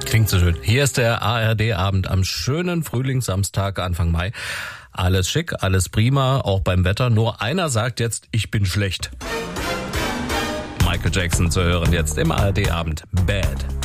Klingt so schön. Hier ist der ARD-Abend am schönen Frühlingssamstag Anfang Mai. Alles schick, alles prima, auch beim Wetter. Nur einer sagt jetzt, ich bin schlecht. Michael Jackson zu hören jetzt im ARD-Abend. Bad.